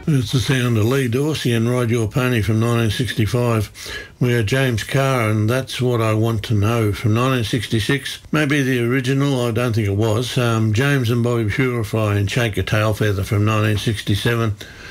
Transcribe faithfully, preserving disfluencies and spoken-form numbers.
It's the sound of Lee Dorsey and Ride Your Pony from nineteen sixty-five. We are James Carr and That's What I Want to Know from nineteen sixty-six. Maybe the original, I don't think it was. Um, James and Bobby Purify and Shake a Tail Feather from nineteen sixty-seven.